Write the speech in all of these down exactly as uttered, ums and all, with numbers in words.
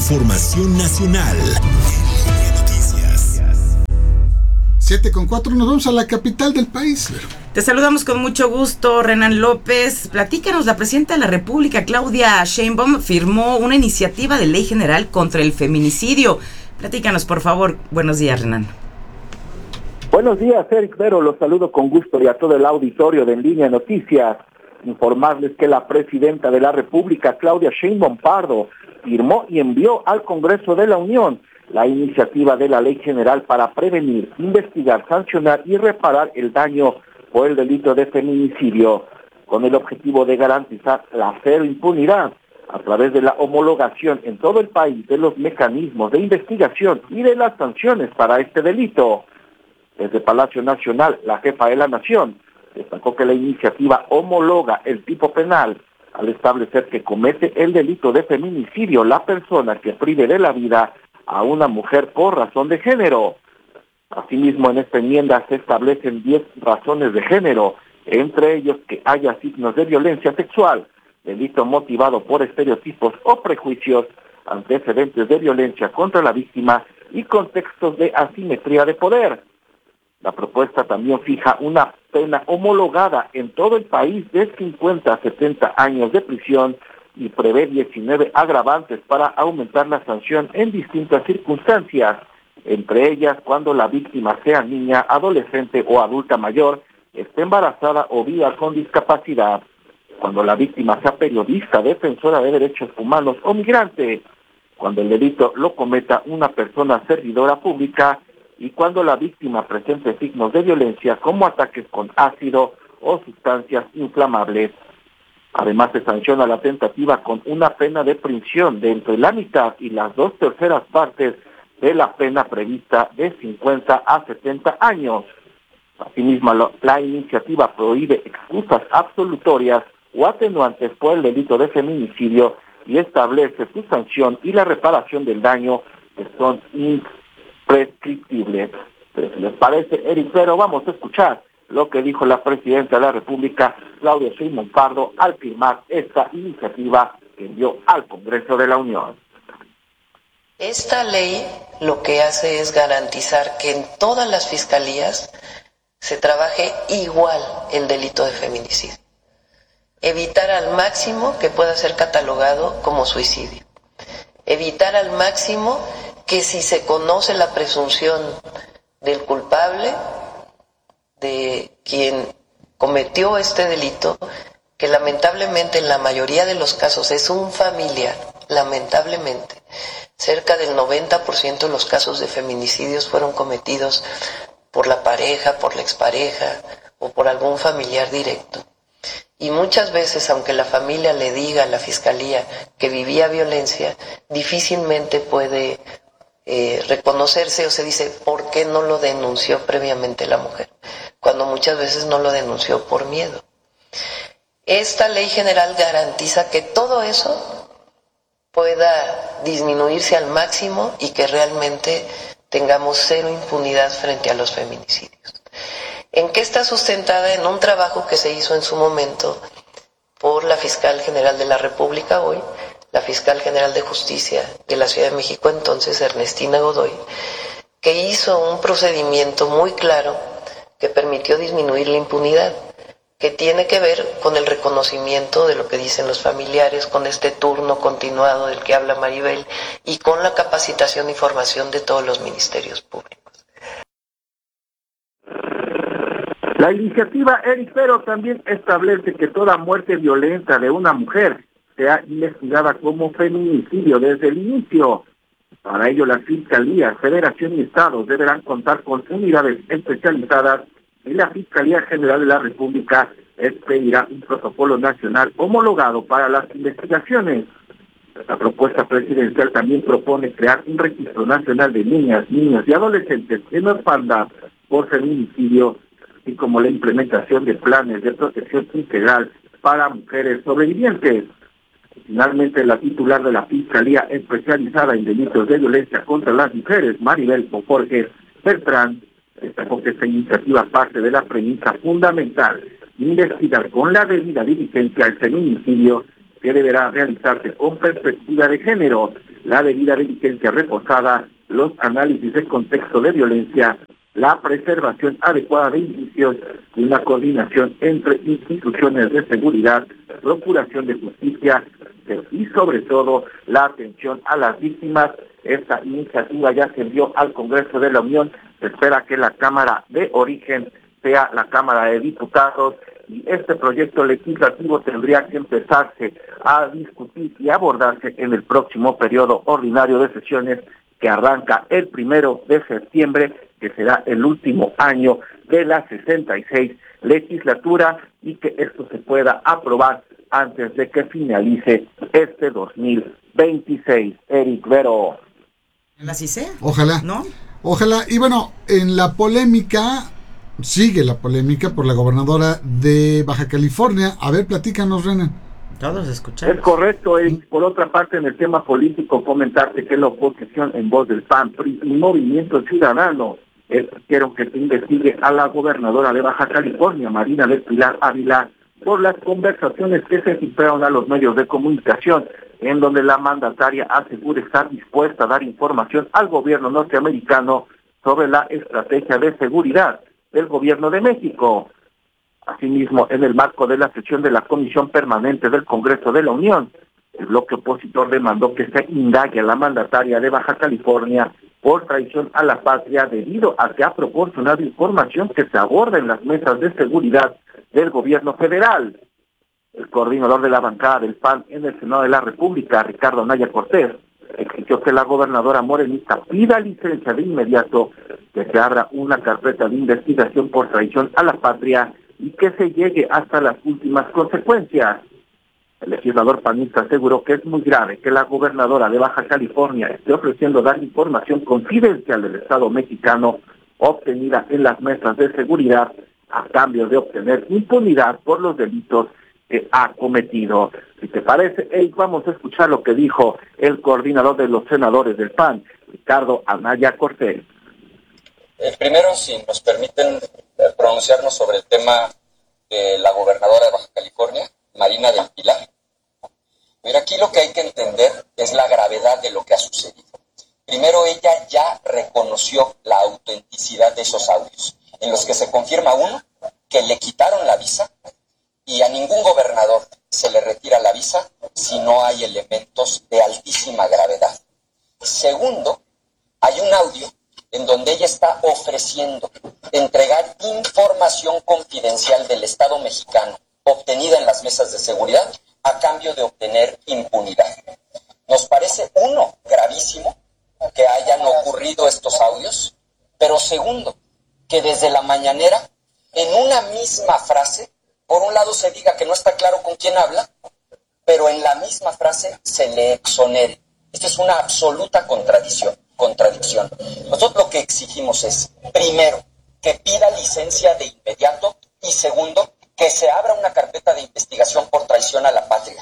información nacional en Línea Noticias. Siete con cuatro, nos vamos a la capital del país. Te saludamos con mucho gusto, Renan López. Platícanos, la presidenta de la República, Claudia Sheinbaum, firmó una iniciativa de ley general contra el feminicidio. Platícanos, por favor. Buenos días, Renan. Buenos días, Eric Vero, los saludo con gusto y a todo el auditorio de En Línea Noticias. Informarles que la presidenta de la República, Claudia Sheinbaum Pardo, firmó y envió al Congreso de la Unión la iniciativa de la Ley General para prevenir, investigar, sancionar y reparar el daño por el delito de feminicidio, con el objetivo de garantizar la cero impunidad a través de la homologación en todo el país de los mecanismos de investigación y de las sanciones para este delito. Desde Palacio Nacional, la jefa de la Nación destacó que la iniciativa homologa el tipo penal al establecer que comete el delito de feminicidio la persona que prive de la vida a una mujer por razón de género. Asimismo, en esta enmienda se establecen diez razones de género, entre ellos que haya signos de violencia sexual, delito motivado por estereotipos o prejuicios, antecedentes de violencia contra la víctima y contextos de asimetría de poder. La propuesta también fija una pena homologada en todo el país de cincuenta a setenta años de prisión y prevé diecinueve agravantes para aumentar la sanción en distintas circunstancias, entre ellas cuando la víctima sea niña, adolescente o adulta mayor, esté embarazada o viva con discapacidad, cuando la víctima sea periodista, defensora de derechos humanos o migrante, cuando el delito lo cometa una persona servidora pública y cuando la víctima presente signos de violencia como ataques con ácido o sustancias inflamables. Además, se sanciona la tentativa con una pena de prisión de entre la mitad y las dos terceras partes de la pena prevista de cincuenta a setenta años. Asimismo, la iniciativa prohíbe excusas absolutorias o atenuantes por el delito de feminicidio y establece su sanción y la reparación del daño que son imprescriptibles. Si les parece, Eric, pero vamos a escuchar lo que dijo la presidenta de la República, Claudia Sheinbaum Pardo, al firmar esta iniciativa que envió al Congreso de la Unión. Esta ley lo que hace es garantizar que en todas las fiscalías se trabaje igual el delito de feminicidio. Evitar al máximo que pueda ser catalogado como suicidio. Evitar al máximo que si se conoce la presunción del culpable, de quien cometió este delito, que lamentablemente en la mayoría de los casos es un familiar, lamentablemente, cerca del noventa por ciento de los casos de feminicidios fueron cometidos por la pareja, por la expareja o por algún familiar directo. Y muchas veces, aunque la familia le diga a la fiscalía que vivía violencia, difícilmente puede eh, reconocerse o se dice, ¿por qué no lo denunció previamente la mujer? Cuando muchas veces no lo denunció por miedo. Esta ley general garantiza que todo eso pueda disminuirse al máximo y que realmente tengamos cero impunidad frente a los feminicidios. ¿En qué está sustentada? En un trabajo que se hizo en su momento por la Fiscal General de la República hoy, la Fiscal General de Justicia de la Ciudad de México entonces, Ernestina Godoy, que hizo un procedimiento muy claro que permitió disminuir la impunidad, que tiene que ver con el reconocimiento de lo que dicen los familiares, con este turno continuado del que habla Maribel y con la capacitación y formación de todos los ministerios públicos. La iniciativa, Eric, pero también establece que toda muerte violenta de una mujer sea investigada como feminicidio desde el inicio. Para ello, las fiscalías, federación y estados deberán contar con unidades especializadas y la Fiscalía General de la República expedirá un protocolo nacional homologado para las investigaciones. La propuesta presidencial también propone crear un registro nacional de niñas, niños y adolescentes en orfandad por feminicidio, así como la implementación de planes de protección integral para mujeres sobrevivientes. Finalmente, la titular de la Fiscalía Especializada en Delitos de Violencia contra las Mujeres, Maribel Jorge Beltrán, destacó que esta iniciativa parte de la premisa fundamental de investigar con la debida diligencia el feminicidio que deberá realizarse con perspectiva de género, la debida diligencia reposada, los análisis de contexto de violencia, la preservación adecuada de indicios y una coordinación entre instituciones de seguridad, procuración de justicia y sobre todo la atención a las víctimas. Esta iniciativa ya se envió al Congreso de la Unión. Se espera que la Cámara de origen sea la Cámara de Diputados y este proyecto legislativo tendría que empezarse a discutir y abordarse en el próximo periodo ordinario de sesiones que arranca el primero de septiembre, que será el último año de la sesenta y seis legislatura, y que esto se pueda aprobar antes de que finalice este dos mil veintiséis. Eric Vero. Así sea. Ojalá. ¿No? Ojalá. Y bueno, en la polémica, sigue la polémica por la gobernadora de Baja California. A ver, platícanos, Renan. Todos escuchamos. Es correcto, Eric. Por otra parte, en el tema político, comentarte que la oposición en voz del P A N, P R I y Movimiento Ciudadano quieren que se investigue a la gobernadora de Baja California, Marina del Pilar Ávila, por las conversaciones que se filtraron a los medios de comunicación, en donde la mandataria asegura estar dispuesta a dar información al gobierno norteamericano sobre la estrategia de seguridad del gobierno de México. Asimismo, en el marco de la sesión de la Comisión Permanente del Congreso de la Unión, el bloque opositor demandó que se indague a la mandataria de Baja California por traición a la patria debido a que ha proporcionado información que se aborda en las mesas de seguridad del gobierno federal. El coordinador de la bancada del P A N en el Senado de la República, Ricardo Anaya Cortés, exigió que la gobernadora morenista pida licencia de inmediato, que se abra una carpeta de investigación por traición a la patria y que se llegue hasta las últimas consecuencias. El legislador panista aseguró que es muy grave que la gobernadora de Baja California esté ofreciendo dar información confidencial del Estado mexicano obtenida en las mesas de seguridad a cambio de obtener impunidad por los delitos que ha cometido. Si te parece, hey, vamos a escuchar lo que dijo el coordinador de los senadores del P A N, Ricardo Anaya Cortés. Eh, primero, si nos permiten eh, pronunciarnos sobre el tema de la gobernadora de Baja California, Marina del Pilar. Mira, aquí lo que hay que entender es la gravedad de lo que ha sucedido. Primero, ella ya reconoció la autenticidad de esos audios, en los que se confirma, uno, que le quitaron la visa, y a ningún gobernador se le retira la visa si no hay elementos de altísima gravedad. Segundo, hay un audio en donde ella está ofreciendo entregar información confidencial del Estado mexicano obtenida en las mesas de seguridad a cambio de obtener impunidad. Nos parece, uno, gravísimo que hayan ocurrido estos audios, pero segundo, que desde la mañanera, en una misma frase, por un lado se diga que no está claro con quién habla, pero en la misma frase se le exonere. Esto es una absoluta contradicción. contradicción. Nosotros lo que exigimos es, primero, que pida licencia de inmediato y segundo, que se abra una carpeta de investigación por traición a la patria.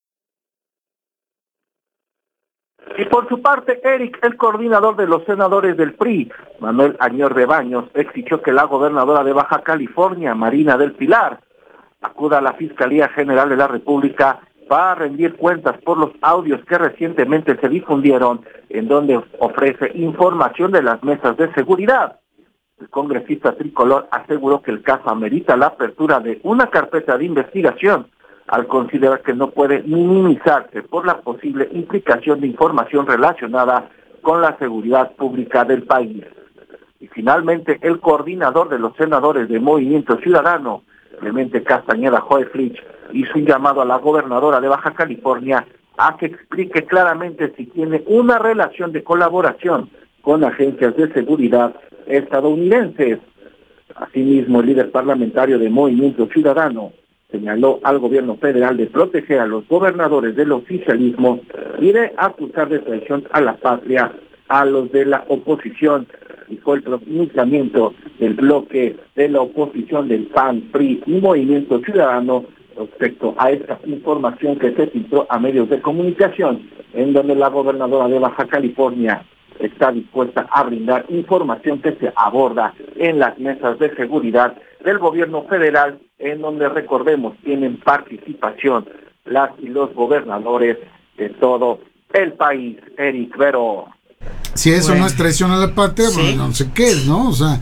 Y por su parte, Eric, el coordinador de los senadores del P R I, Manuel Añor de Baños, exigió que la gobernadora de Baja California, Marina del Pilar, acuda a la Fiscalía General de la República para rendir cuentas por los audios que recientemente se difundieron, en donde ofrece información de las mesas de seguridad. El congresista tricolor aseguró que el caso amerita la apertura de una carpeta de investigación, al considerar que no puede minimizarse por la posible implicación de información relacionada con la seguridad pública del país. Y finalmente, el coordinador de los senadores de Movimiento Ciudadano, Clemente Castañeda Joeflich, hizo un llamado a la gobernadora de Baja California a que explique claramente si tiene una relación de colaboración con agencias de seguridad estadounidenses. Asimismo, el líder parlamentario de Movimiento Ciudadano señaló al gobierno federal de proteger a los gobernadores del oficialismo y de acusar de traición a la patria a los de la oposición, y fue el pronunciamiento del bloque de la oposición del P A N, P R I y Movimiento Ciudadano respecto a esta información que se filtró a medios de comunicación, en donde la gobernadora de Baja California está dispuesta a brindar información que se aborda en las mesas de seguridad del gobierno federal, en donde, recordemos, tienen participación las y los gobernadores de todo El País, Eric, Vero. Si eso Bueno. no es traición a la patria, Sí. bueno, no sé qué es, ¿no? O sea,